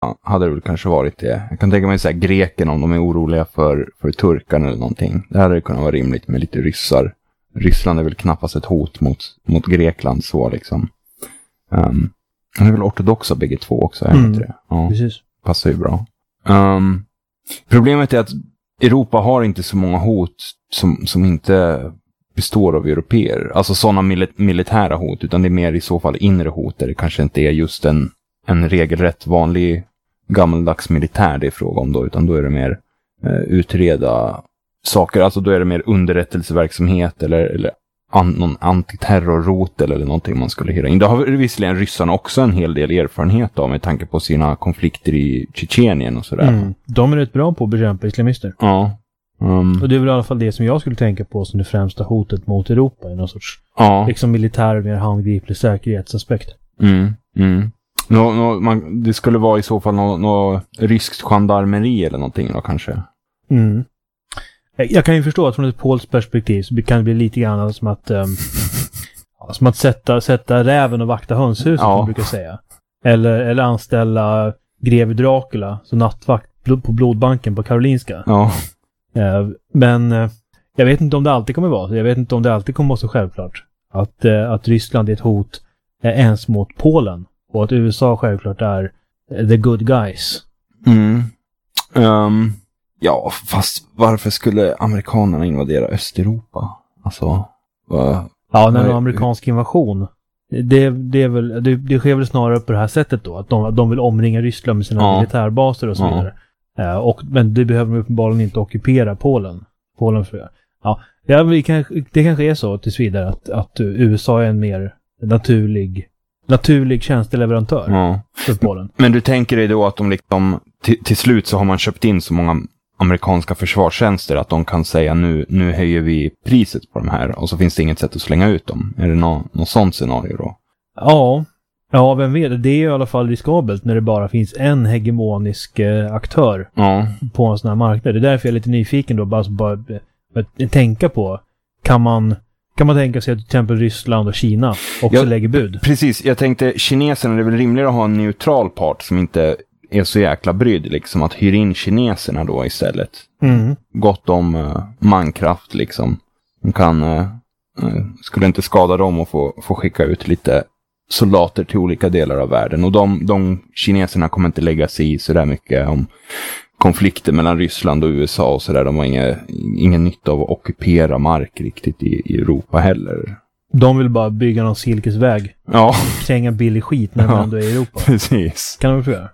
hade det väl kanske varit det. Jag kan tänka mig så här, grekerna om de är oroliga för turkarna eller någonting. Det hade kunnat vara rimligt med lite ryssar. Ryssland är väl knappast ett hot mot Grekland så liksom. Det är väl ortodoxa bägge två också, är inte det? Ja, precis. Passar ju bra. Problemet är att Europa har inte så många hot som inte består av europeer. Alltså sådana militära hot, utan det är mer i så fall inre hot där det kanske inte är just en regelrätt vanlig gammaldags militär det är fråga om då, utan då är det mer utreda saker, alltså då är det mer underrättelseverksamhet eller någon antiterrorrot eller någonting man skulle hyra in. Det har visserligen ryssarna också en hel del erfarenhet av med tanke på sina konflikter i Tjetjenien och sådär. De är rätt bra på att bekämpa islamister. Ja. Och det är väl i alla fall det som jag skulle tänka på som det främsta hotet mot Europa i någon sorts liksom militär och mer handgriplig säkerhetsaspekt. Det skulle vara i så fall något ryskt gendarmeri eller någonting då kanske. Jag kan ju förstå att från ett polskt perspektiv så kan det bli lite grann som att sätta räven och vakta hönshuset som man brukar säga. Eller anställa greve Dracula som nattvakt på blodbanken på Karolinska. Ja. Men jag vet inte om det alltid kommer vara. Jag vet inte om det alltid kommer vara så självklart att Ryssland är ett hot ens mot Polen och att USA självklart är the good guys. Ja, fast varför skulle amerikanerna invadera Östeuropa? Alltså, när det var amerikansk invasion. Det sker väl snarare på det här sättet då. Att de vill omringa Ryssland med sina militärbaser och så vidare. Men det behöver de uppenbarligen inte ockupera Polen för. Det kanske är så tills vidare att USA är en mer naturlig tjänsteleverantör för Polen. Men du tänker dig då att de liksom till slut så har man köpt in så många amerikanska försvarstjänster att de kan säga nu höjer vi priset på de här och så finns det inget sätt att slänga ut dem. Är det något sånt scenario då? Ja, vem vet? Det är i alla fall riskabelt när det bara finns en hegemonisk aktör på en sån här marknad. Det är därför jag är lite nyfiken då, bara tänka på, kan man tänka sig att till exempel Ryssland och Kina också lägger bud? Precis, jag tänkte kineserna, det är väl rimligare att ha en neutral part som inte är så jäkla brydd liksom, att hyra in kineserna då istället. Gott om mankraft liksom. De kan skulle inte skada dem och få skicka ut lite soldater till olika delar av världen. Och de kineserna kommer inte lägga sig i så där mycket om konflikter mellan Ryssland och USA och sådär. De har ingen nytta av att ockupera mark riktigt i Europa heller. De vill bara bygga någon silkesväg. Ja. Kränga billig skit när man ändå är i Europa. Precis. Kan de göra?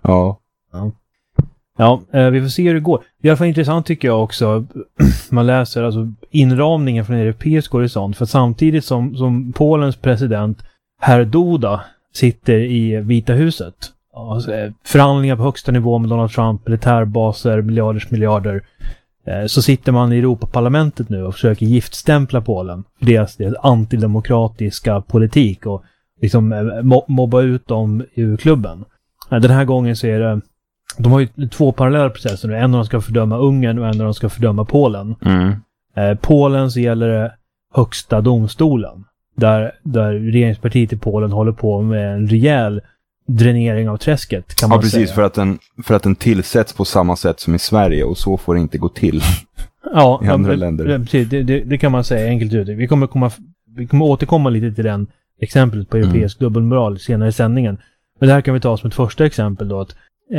Ja, vi får se hur det går. Det är i alla fall intressant tycker jag också. Man läser alltså inramningen från europeisk horisont. För samtidigt som Polens president Herr Duda sitter i Vita huset. Alltså, förhandlingar på högsta nivå med Donald Trump, militärbaser, miljarder. Så sitter man i Europaparlamentet nu och försöker giftstämpla Polen för deras antidemokratiska politik och liksom mobba ut dem ur klubben. Den här gången så är det, de har ju två parallella processer nu. En av dem ska fördöma Ungern och en av dem ska fördöma Polen. Polen så gäller det högsta domstolen. Där regeringspartiet i Polen håller på med en rejäl dränering av träsket, kan man säga. Ja, precis, för att den tillsätts på samma sätt som i Sverige och så får det inte gå till i andra länder. Precis, det kan man säga enkelt ut. Vi kommer återkomma lite till den exemplet på europeisk dubbelmoral senare i sändningen. Men det här kan vi ta som ett första exempel då, att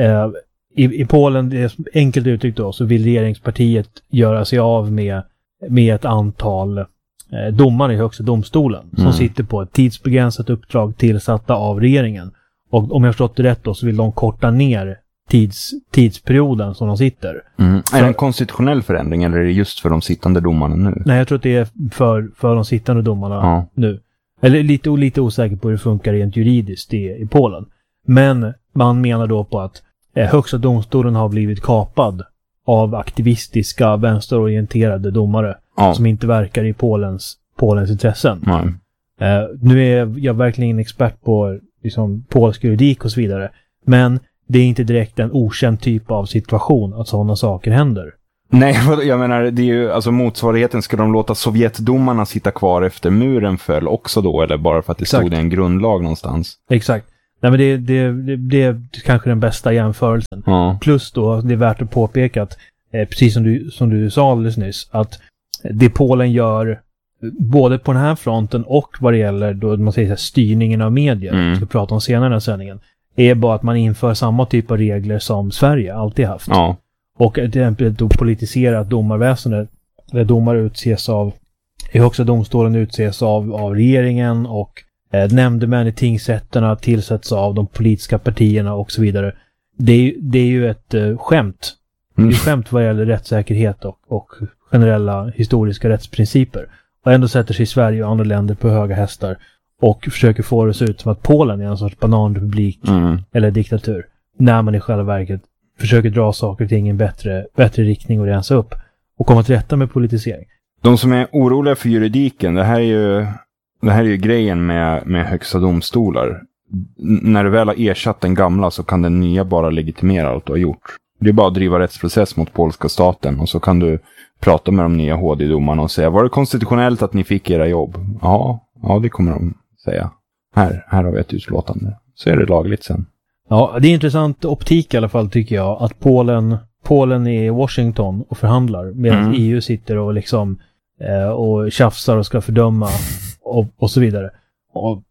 i Polen, det är enkelt uttryckt då, så vill regeringspartiet göra sig av med ett antal domare i högsta domstolen som sitter på ett tidsbegränsat uppdrag tillsatta av regeringen. Och om jag förstått det rätt då, så vill de korta ner tidsperioden som de sitter. Är det en konstitutionell förändring eller är det just för de sittande domarna nu? Nej, jag tror att det är för de sittande domarna nu. Eller lite osäker på hur det funkar rent juridiskt i Polen. Men man menar då på att högsta domstolen har blivit kapad av aktivistiska, vänsterorienterade domare som inte verkar i Polens intressen. Nu är jag verkligen en expert på liksom, polsk juridik och så vidare. Men det är inte direkt en okänd typ av situation att sådana saker händer. Nej, jag menar, det är ju, alltså motsvarigheten, ska de låta Sovjetdomarna sitta kvar efter muren föll också då, eller bara för att det stod i en grundlag någonstans? Exakt. Nej, men det är kanske den bästa jämförelsen. Ja. Plus då, det är värt att påpeka att precis som du sa alldeles nyss, att det Polen gör både på den här fronten och vad det gäller då man säger så här, styrningen av medier, vi ska prata om senare i den här sändningen, är bara att man inför samma typ av regler som Sverige alltid haft. Ja. Och till exempel då politiserat domarväsendet, där domare utses av i högsta domstolen utses av regeringen, och nämndemän i tingsrätterna tillsätts av de politiska partierna och så vidare. Det är ju ett skämt. Det är skämt vad gäller rättssäkerhet och generella historiska rättsprinciper. Och ändå sätter sig Sverige och andra länder på höga hästar och försöker få det att se ut som att Polen är en sorts bananrepublik eller diktatur. När man i själva verket försöker dra saker och ting i en bättre riktning och rensa upp och komma till rätta med politisering. De som är oroliga för juridiken, det här är ju grejen med högsta domstolar. När du väl har ersatt den gamla så kan den nya bara legitimera allt du har gjort. Det är bara att driva rättsprocess mot polska staten och så kan du prata med de nya HD-domarna och säga, var det konstitutionellt att ni fick era jobb? Ja, det kommer de säga. Här har vi ett utlåtande. Så är det lagligt sen. Ja, det är intressant optik i alla fall tycker jag, att Polen är i Washington och förhandlar medan EU sitter och liksom och tjafsar och ska fördöma och så vidare. Och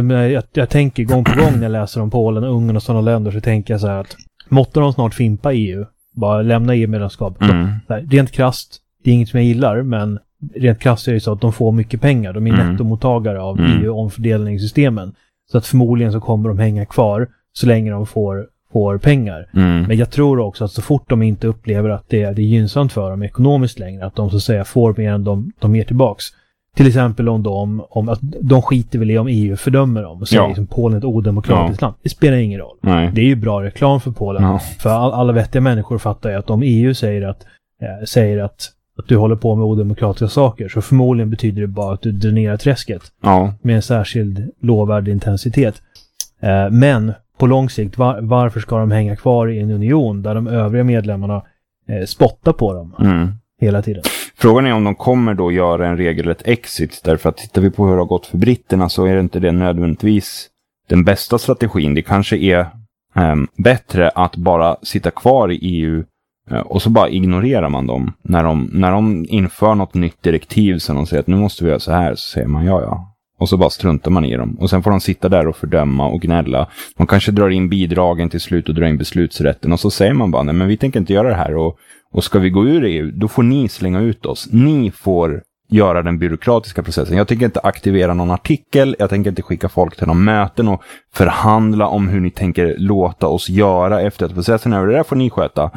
jag tänker gång på gång när jag läser om Polen, Ungern och sådana länder, så tänker jag så här att måtte de snart fimpa EU, bara lämna EU-medlemskap. Rent krasst, det är inget som jag gillar, men rent krasst är det så att de får mycket pengar. De är nettomottagare av EU-omfördelningssystemen. Så att förmodligen så kommer de hänga kvar så länge de får pengar. Men jag tror också att så fort de inte upplever att det är gynnsamt för dem ekonomiskt längre, att de så att säga får mer än de ger tillbaks. Till exempel om att de skiter väl i om EU fördömer dem och säger liksom Polen är ett odemokratiskt land. Det spelar ingen roll. Nej. Det är ju bra reklam för Polen. Ja. För alla vettiga människor fattar ju att om EU säger att du håller på med odemokratiska saker, så förmodligen betyder det bara att du dränerar träsket med en särskild lovvärd intensitet. Men på lång sikt, varför ska de hänga kvar i en union där de övriga medlemmarna spottar på dem hela tiden? Frågan är om de kommer då göra en regelrätt exit, därför att tittar vi på hur det har gått för britterna så är det inte det nödvändigtvis den bästa strategin. Det kanske är bättre att bara sitta kvar i EU och så bara ignorerar man dem. När de inför något nytt direktiv som de säger att nu måste vi göra så här, så säger man ja. Och så bara struntar man i dem. Och sen får de sitta där och fördöma och gnälla. Man kanske drar in bidragen till slut och drar in beslutsrätten. Och så säger man bara, nej men vi tänker inte göra det här. Och ska vi gå ur EU, då får ni slänga ut oss. Ni får göra den byråkratiska processen. Jag tänker inte aktivera någon artikel. Jag tänker inte skicka folk till någon möten och förhandla om hur ni tänker låta oss göra efter att processen är över. Det där får ni sköta.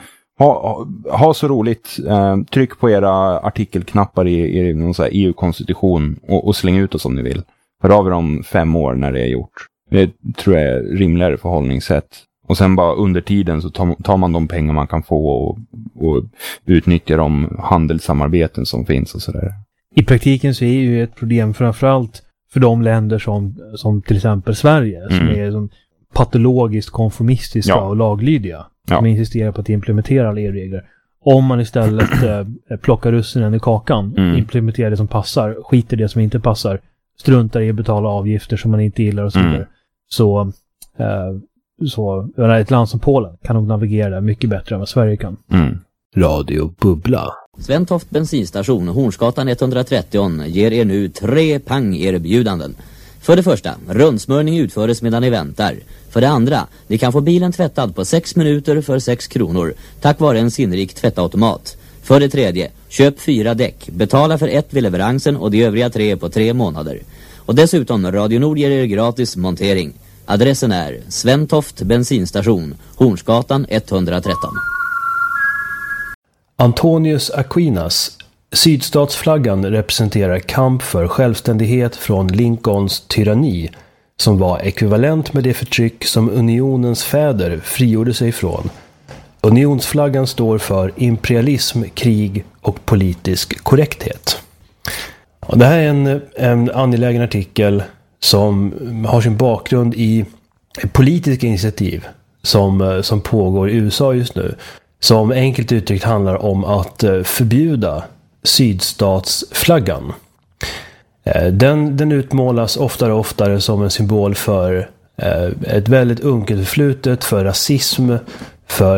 Ha så roligt. Tryck på era artikelknappar i någon så här EU-konstitution och släng ut oss om ni vill. Hör av er om 5 år när det är gjort. Det tror jag är rimligare förhållningssätt. Och sen bara under tiden så tar man de pengar man kan få och utnyttjar de handelssamarbeten som finns och sådär. I praktiken så är ju ett problem framförallt för de länder som till exempel Sverige, som är som patologiskt konformistiska och laglydiga. Som insisterar på att implementera alla EU-regler. Om man istället plockar russinen i kakan, implementerar det som passar, skiter det som inte passar, struntar i att betala avgifter som man inte gillar och så vidare. Så ett land som Polen kan nog navigera mycket bättre än vad Sverige kan. Radio Bubbla. Sventoft bensinstation Hornsgatan 130 ger er nu 3 pang-erbjudanden. För det första, rundsmörning utföres medan ni väntar. För det andra, ni kan få bilen tvättad på 6 minuter för 6 kronor tack vare en sinnrik tvättautomat. För det tredje, köp 4 däck, betala för 1 vid leveransen och de övriga 3 på 3 månader. Och dessutom, Radio Nord ger er gratis montering. Adressen är Sventoft bensinstation, Hornsgatan 113. Antonius Aquinas. Sydstatsflaggan representerar kamp för självständighet från Lincolns tyranni, som var ekvivalent med det förtryck som unionens fäder frigjorde sig från. Unionsflaggan står för imperialism, krig och politisk korrekthet. Och det här är en angelägen artikel som har sin bakgrund i politiska initiativ som pågår i USA just nu. Som enkelt uttryckt handlar om att förbjuda sydstatsflaggan. Den utmålas oftare och oftare som en symbol för ett väldigt unket förflutet för rasism, för